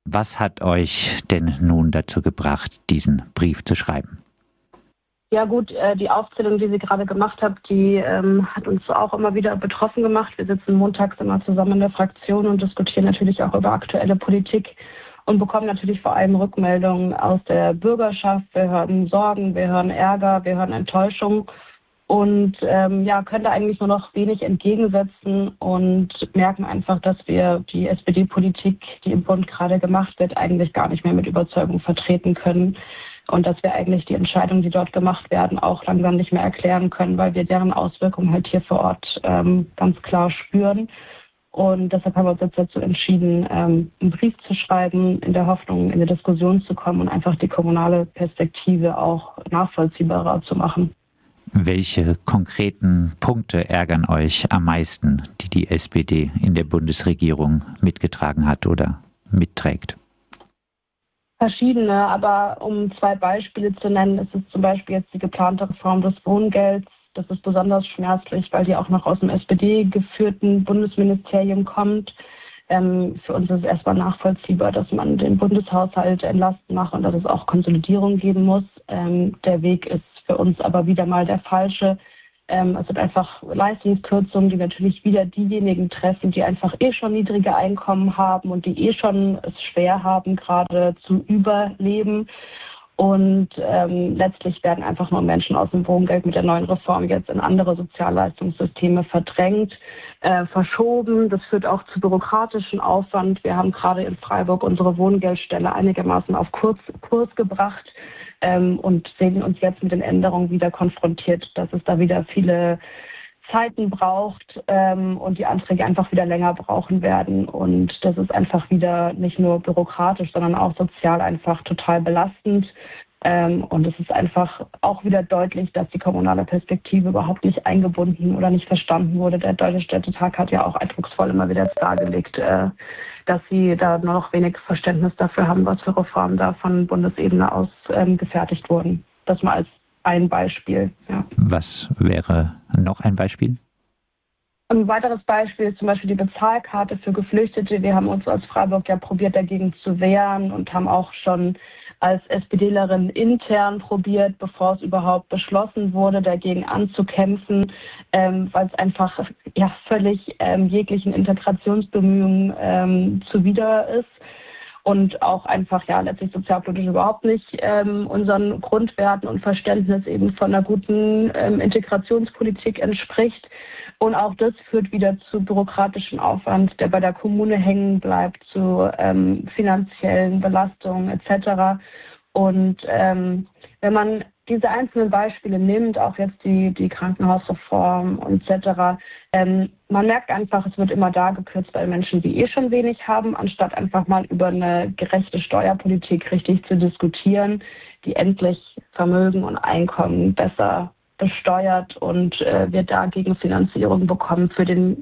Was hat euch denn nun dazu gebracht, diesen Brief zu schreiben? Ja gut, die Aufzählung, die Sie gerade gemacht haben, die hat uns auch immer wieder betroffen gemacht. Wir sitzen montags immer zusammen in der Fraktion und diskutieren natürlich auch über aktuelle Politik und bekommen natürlich vor allem Rückmeldungen aus der Bürgerschaft. Wir hören Sorgen, wir hören Ärger, wir hören Enttäuschung und können da eigentlich nur noch wenig entgegensetzen und merken einfach, dass wir die SPD-Politik, die im Bund gerade gemacht wird, eigentlich gar nicht mehr mit Überzeugung vertreten können. Und dass wir eigentlich die Entscheidungen, die dort gemacht werden, auch langsam nicht mehr erklären können, weil wir deren Auswirkungen halt hier vor Ort ganz klar spüren. Und deshalb haben wir uns jetzt dazu entschieden, einen Brief zu schreiben, in der Hoffnung, in eine Diskussion zu kommen und einfach die kommunale Perspektive auch nachvollziehbarer zu machen. Welche konkreten Punkte ärgern euch am meisten, die die SPD in der Bundesregierung mitgetragen hat oder mitträgt? Verschiedene, aber um 2 Beispiele zu nennen, ist es zum Beispiel jetzt die geplante Reform des Wohngelds. Das ist besonders schmerzlich, weil die auch noch aus dem SPD-geführten Bundesministerium kommt. Für uns ist es erstmal nachvollziehbar, dass man den Bundeshaushalt entlasten macht und dass es auch Konsolidierung geben muss. Der Weg ist für uns aber wieder mal der falsche. Es sind einfach Leistungskürzungen, die natürlich wieder diejenigen treffen, die einfach schon niedrige Einkommen haben und die schon es schwer haben, gerade zu überleben. Und letztlich werden einfach nur Menschen aus dem Wohngeld mit der neuen Reform jetzt in andere Sozialleistungssysteme verdrängt, verschoben. Das führt auch zu bürokratischen Aufwand. Wir haben gerade in Freiburg unsere Wohngeldstelle einigermaßen auf Kurs gebracht. Und sehen uns jetzt mit den Änderungen wieder konfrontiert, dass es da wieder viele Zeiten braucht und die Anträge einfach wieder länger brauchen werden. Und das ist einfach wieder nicht nur bürokratisch, sondern auch sozial einfach total belastend. Und es ist einfach auch wieder deutlich, dass die kommunale Perspektive überhaupt nicht eingebunden oder nicht verstanden wurde. Der Deutsche Städtetag hat ja auch eindrucksvoll immer wieder dargelegt, dass sie da nur noch wenig Verständnis dafür haben, was für Reformen da von Bundesebene aus gefertigt wurden. Das mal als ein Beispiel. Ja. Was wäre noch ein Beispiel? Ein weiteres Beispiel ist zum Beispiel die Bezahlkarte für Geflüchtete. Wir haben uns als Freiburg ja probiert, dagegen zu wehren und haben auch schon als SPDlerin intern probiert, bevor es überhaupt beschlossen wurde, dagegen anzukämpfen, weil es einfach völlig jeglichen Integrationsbemühungen zuwider ist und auch einfach letztlich sozialpolitisch überhaupt nicht unseren Grundwerten und Verständnis eben von einer guten Integrationspolitik entspricht. Und auch das führt wieder zu bürokratischem Aufwand, der bei der Kommune hängen bleibt, zu finanziellen Belastungen etc. Und wenn man diese einzelnen Beispiele nimmt, auch jetzt die Krankenhausreform etc., man merkt einfach, es wird immer da gekürzt bei Menschen, die schon wenig haben, anstatt einfach mal über eine gerechte Steuerpolitik richtig zu diskutieren, die endlich Vermögen und Einkommen besser besteuert und wir dagegen Finanzierung bekommen für die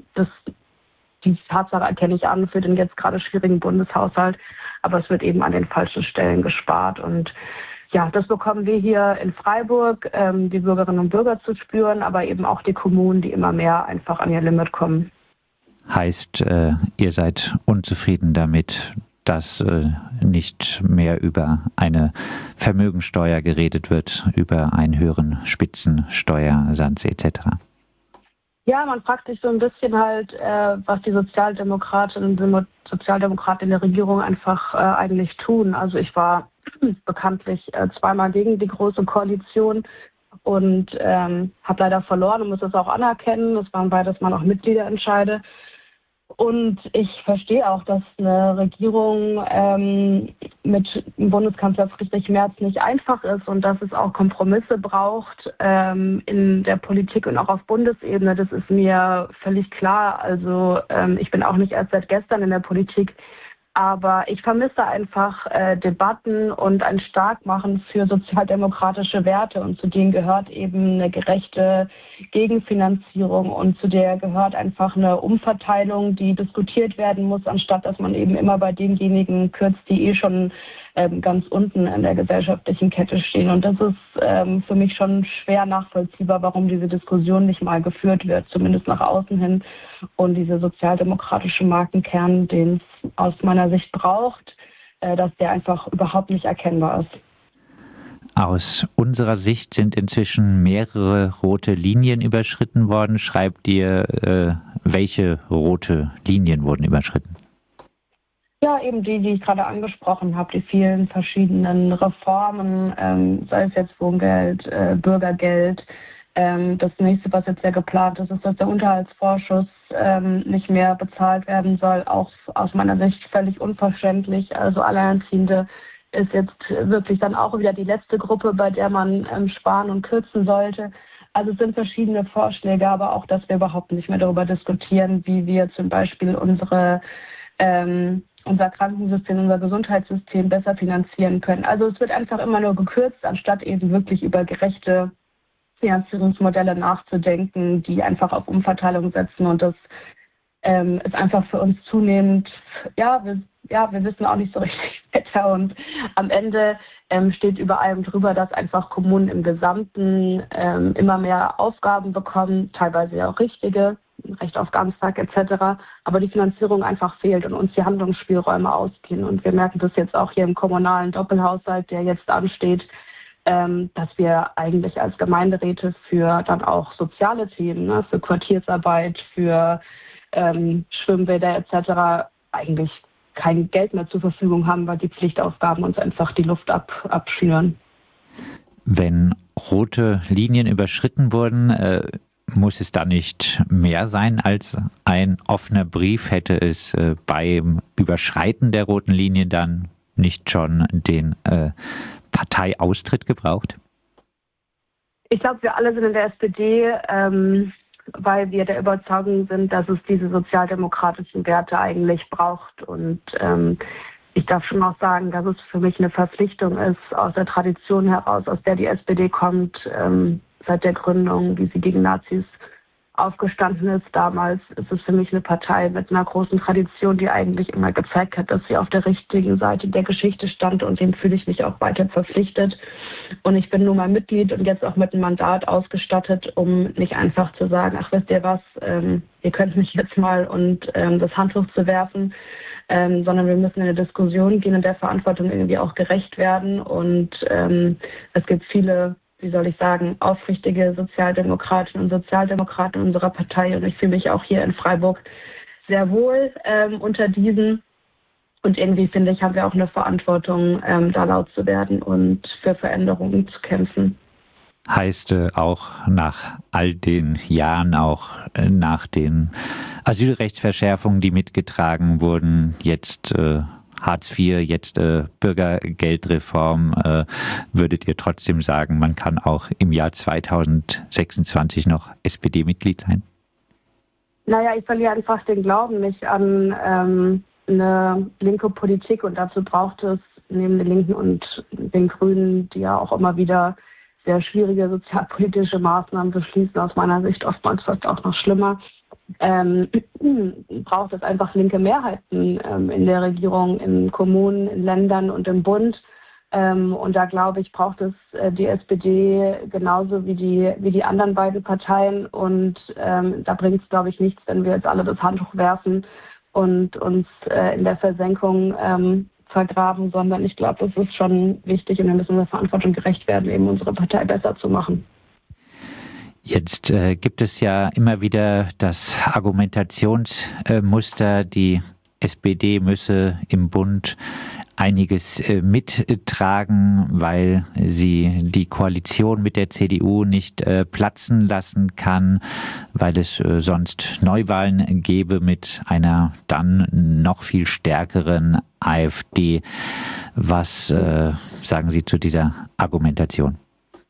Tatsache erkenne ich an, für den jetzt gerade schwierigen Bundeshaushalt, aber es wird eben an den falschen Stellen gespart und das bekommen wir hier in Freiburg, die Bürgerinnen und Bürger zu spüren, aber eben auch die Kommunen, die immer mehr einfach an ihr Limit kommen. Heißt, ihr seid unzufrieden damit, dass nicht mehr über eine Vermögensteuer geredet wird, über einen höheren Spitzensteuersatz etc.? Ja, man fragt sich so ein bisschen halt, was die Sozialdemokratinnen und Sozialdemokraten in der Regierung einfach eigentlich tun. Also ich war bekanntlich zweimal gegen die Große Koalition und habe leider verloren und muss das auch anerkennen. Das waren beides mal noch Mitgliederentscheide. Und ich verstehe auch, dass eine Regierung mit Bundeskanzler Friedrich Merz nicht einfach ist und dass es auch Kompromisse braucht in der Politik und auch auf Bundesebene. Das ist mir völlig klar. Also ich bin auch nicht erst seit gestern in der Politik. Aber ich vermisse einfach Debatten und ein Starkmachen für sozialdemokratische Werte. Und zu denen gehört eben eine gerechte Gegenfinanzierung. Und zu der gehört einfach eine Umverteilung, die diskutiert werden muss, anstatt dass man eben immer bei denjenigen kürzt, die schon ganz unten in der gesellschaftlichen Kette stehen. Und das ist für mich schon schwer nachvollziehbar, warum diese Diskussion nicht mal geführt wird, zumindest nach außen hin. Und dieser sozialdemokratische Markenkern, den es aus meiner Sicht braucht, dass der einfach überhaupt nicht erkennbar ist. Aus unserer Sicht sind inzwischen mehrere rote Linien überschritten worden. Schreibt ihr, welche rote Linien wurden überschritten? Ja, eben die ich gerade angesprochen habe, die vielen verschiedenen Reformen, sei es jetzt Wohngeld, Bürgergeld. Das nächste, was jetzt ja geplant ist, ist, dass der Unterhaltsvorschuss nicht mehr bezahlt werden soll. Auch aus meiner Sicht völlig unverständlich. Also Alleinerziehende ist jetzt wirklich dann auch wieder die letzte Gruppe, bei der man sparen und kürzen sollte. Also es sind verschiedene Vorschläge, aber auch, dass wir überhaupt nicht mehr darüber diskutieren, wie wir zum Beispiel unser Krankensystem, unser Gesundheitssystem besser finanzieren können. Also es wird einfach immer nur gekürzt, anstatt eben wirklich über gerechte Finanzierungsmodelle nachzudenken, die einfach auf Umverteilung setzen. Und das ist einfach für uns zunehmend, wir wissen auch nicht so richtig weiter. Und am Ende steht über allem drüber, dass einfach Kommunen im Gesamten immer mehr Aufgaben bekommen, teilweise ja auch richtige, Recht auf Ganztag etc., aber die Finanzierung einfach fehlt und uns die Handlungsspielräume ausgehen. Und wir merken das jetzt auch hier im kommunalen Doppelhaushalt, der jetzt ansteht, dass wir eigentlich als Gemeinderäte für dann auch soziale Themen, für Quartiersarbeit, für Schwimmbäder etc. eigentlich kein Geld mehr zur Verfügung haben, weil die Pflichtaufgaben uns einfach die Luft abschnüren. Wenn rote Linien überschritten wurden, muss es da nicht mehr sein als ein offener Brief? Hätte es beim Überschreiten der roten Linie dann nicht schon den Parteiaustritt gebraucht? Ich glaube, wir alle sind in der SPD, weil wir der Überzeugung sind, dass es diese sozialdemokratischen Werte eigentlich braucht. Und ich darf schon auch sagen, dass es für mich eine Verpflichtung ist, aus der Tradition heraus, aus der die SPD kommt, seit der Gründung, wie sie gegen Nazis aufgestanden ist. Damals ist es für mich eine Partei mit einer großen Tradition, die eigentlich immer gezeigt hat, dass sie auf der richtigen Seite der Geschichte stand, und dem fühle ich mich auch weiter verpflichtet. Und ich bin nun mal Mitglied und jetzt auch mit einem Mandat ausgestattet, um nicht einfach zu sagen, ach, wisst ihr was, ihr könnt mich jetzt mal, und das Handtuch zu werfen, sondern wir müssen in eine Diskussion gehen und der Verantwortung irgendwie auch gerecht werden. Und es gibt viele, wie soll ich sagen, aufrichtige Sozialdemokratinnen und Sozialdemokraten in unserer Partei. Und ich fühle mich auch hier in Freiburg sehr wohl unter diesen. Und irgendwie, finde ich, haben wir auch eine Verantwortung, da laut zu werden und für Veränderungen zu kämpfen. Heißt auch nach all den Jahren, auch nach den Asylrechtsverschärfungen, die mitgetragen wurden, jetzt Hartz IV, jetzt Bürgergeldreform, würdet ihr trotzdem sagen, man kann auch im Jahr 2026 noch SPD-Mitglied sein? Naja, ich verliere einfach den Glauben nicht an eine linke Politik, und dazu braucht es neben den Linken und den Grünen, die ja auch immer wieder sehr schwierige sozialpolitische Maßnahmen beschließen, aus meiner Sicht oftmals fast auch noch schlimmer, braucht es einfach linke Mehrheiten in der Regierung, in Kommunen, in Ländern und im Bund. Und da, glaube ich, braucht es die SPD genauso wie die anderen beiden Parteien. Und da bringt es, glaube ich, nichts, wenn wir jetzt alle das Handtuch werfen und uns in der Versenkung vergraben, sondern ich glaube, das ist schon wichtig, und wir müssen unserer Verantwortung gerecht werden, eben unsere Partei besser zu machen. Jetzt gibt es ja immer wieder das Argumentationsmuster, die SPD müsse im Bund einiges mittragen, weil sie die Koalition mit der CDU nicht platzen lassen kann, weil es sonst Neuwahlen gäbe mit einer dann noch viel stärkeren AfD. Was sagen Sie zu dieser Argumentation?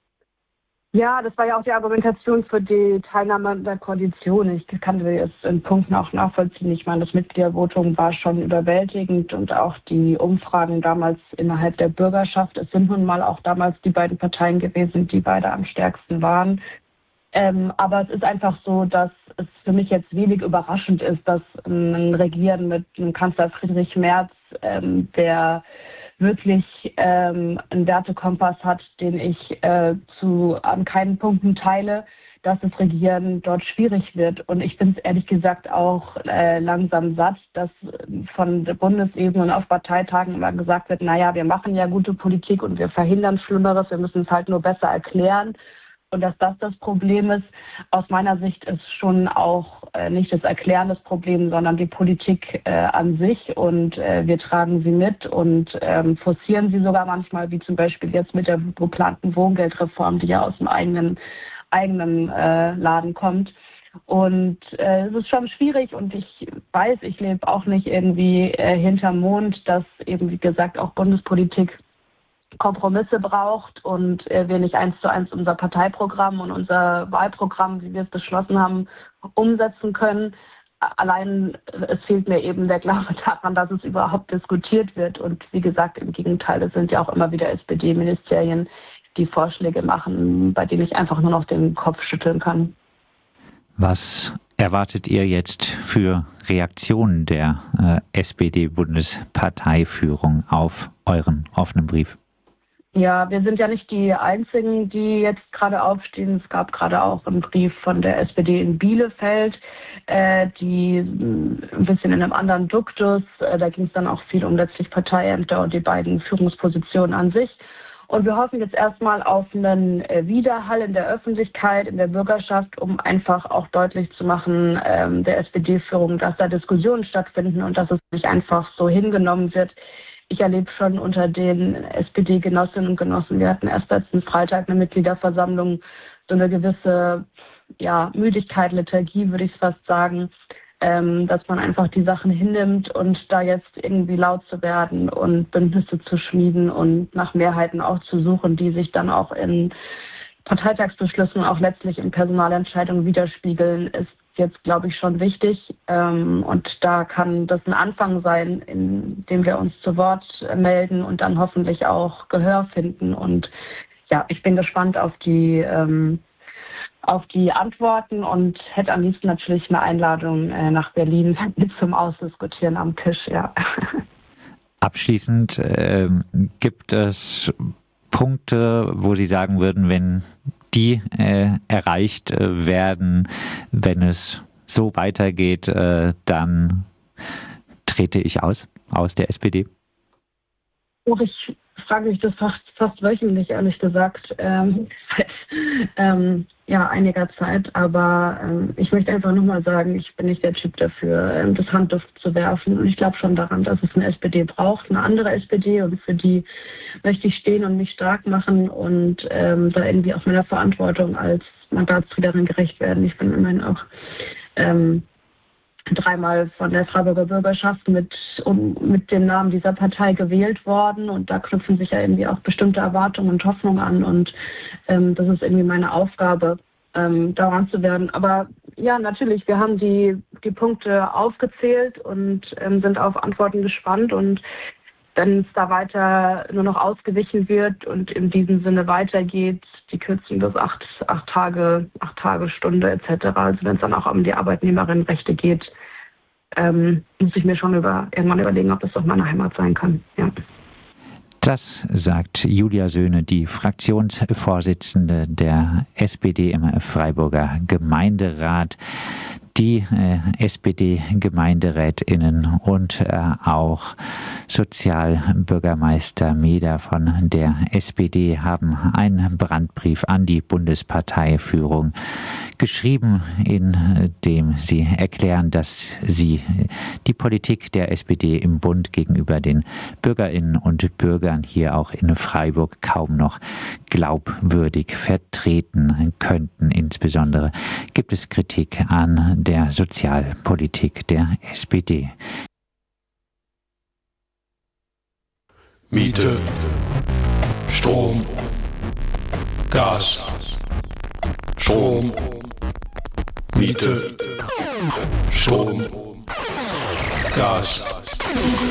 Ja, das war ja auch die Argumentation für die Teilnahme an der Koalition. Ich kann das jetzt in Punkten auch nachvollziehen. Ich meine, das Mitgliedervotum war schon überwältigend, und auch die Umfragen damals innerhalb der Bürgerschaft. Es sind nun mal auch damals die beiden Parteien gewesen, die beide am stärksten waren. Aber es ist einfach so, dass es für mich jetzt wenig überraschend ist, dass ein Regieren mit einem Kanzler Friedrich Merz, der wirklich einen Wertekompass hat, den ich an keinen Punkten teile, dass das Regieren dort schwierig wird. Und ich bin es ehrlich gesagt auch langsam satt, dass von der Bundesebene und auf Parteitagen immer gesagt wird, naja, wir machen ja gute Politik und wir verhindern Schlimmeres, wir müssen es halt nur besser erklären. Und dass das Problem ist, aus meiner Sicht ist schon auch nicht das Erklären das Problem, sondern die Politik an sich. Und wir tragen sie mit und forcieren sie sogar manchmal, wie zum Beispiel jetzt mit der geplanten Wohngeldreform, die ja aus dem eigenen Laden kommt. Und es ist schon schwierig und ich weiß, ich lebe auch nicht irgendwie hinterm Mond, dass eben, wie gesagt, auch Bundespolitik Kompromisse braucht und wir nicht 1:1 unser Parteiprogramm und unser Wahlprogramm, wie wir es beschlossen haben, umsetzen können. Allein es fehlt mir eben der Glaube daran, dass es überhaupt diskutiert wird. Und wie gesagt, im Gegenteil, es sind ja auch immer wieder SPD-Ministerien, die Vorschläge machen, bei denen ich einfach nur noch den Kopf schütteln kann. Was erwartet ihr jetzt für Reaktionen der SPD-Bundesparteiführung auf euren offenen Brief? Ja, wir sind ja nicht die Einzigen, die jetzt gerade aufstehen. Es gab gerade auch einen Brief von der SPD in Bielefeld, die ein bisschen in einem anderen Duktus, da ging es dann auch viel um letztlich Parteiämter und die beiden Führungspositionen an sich. Und wir hoffen jetzt erstmal auf einen Widerhall in der Öffentlichkeit, in der Bürgerschaft, um einfach auch deutlich zu machen, der SPD-Führung, dass da Diskussionen stattfinden und dass es nicht einfach so hingenommen wird. Ich erlebe schon unter den SPD-Genossinnen und Genossen, wir hatten erst letzten Freitag eine Mitgliederversammlung, so eine gewisse Müdigkeit, Lethargie, würde ich fast sagen, dass man einfach die Sachen hinnimmt und da jetzt irgendwie laut zu werden und Bündnisse zu schmieden und nach Mehrheiten auch zu suchen, die sich dann auch in Parteitagsbeschlüssen und auch letztlich in Personalentscheidungen widerspiegeln, ist jetzt, glaube ich, schon wichtig. Und da kann das ein Anfang sein, indem wir uns zu Wort melden und dann hoffentlich auch Gehör finden. Und ja, ich bin gespannt auf die Antworten und hätte am liebsten natürlich eine Einladung nach Berlin mit zum Ausdiskutieren am Tisch. Ja. Abschließend gibt es Punkte, wo Sie sagen würden, wenn die erreicht werden, wenn es so weitergeht, dann trete ich aus der SPD? Ich frage mich das fast wöchentlich, ehrlich gesagt, seit einiger Zeit. Aber ich möchte einfach nochmal sagen, ich bin nicht der Typ dafür, das Handtuch zu werfen. Und ich glaube schon daran, dass es eine SPD braucht, eine andere SPD. Und für die möchte ich stehen und mich stark machen und da irgendwie auch meiner Verantwortung als Mandatsträgerin gerecht werden. Ich bin immerhin auch 3-mal von der Freiburger Bürgerschaft mit dem Namen dieser Partei gewählt worden. Und da knüpfen sich ja irgendwie auch bestimmte Erwartungen und Hoffnungen an. Und das ist irgendwie meine Aufgabe, daran zu werden. Aber ja, natürlich, wir haben die Punkte aufgezählt und sind auf Antworten gespannt. Und wenn es da weiter nur noch ausgewichen wird und in diesem Sinne weitergeht, die Kürzung bis 8 Tage, 8 Tage, Stunde etc., also wenn es dann auch um die Arbeitnehmerinnenrechte geht, muss ich mir schon irgendwann überlegen, ob das doch meine Heimat sein kann. Ja. Das sagt Julia Söhne, die Fraktionsvorsitzende der SPD im Freiburger Gemeinderat. Die SPD-GemeinderätInnen und auch Sozialbürgermeister Meder von der SPD haben einen Brandbrief an die Bundesparteiführung geschrieben, in dem sie erklären, dass sie die Politik der SPD im Bund gegenüber den BürgerInnen und Bürgern hier auch in Freiburg kaum noch glaubwürdig vertreten könnten. Insbesondere gibt es Kritik an der Sozialpolitik der SPD. Miete, Strom, Gas, Strom, Miete, Strom, Gas.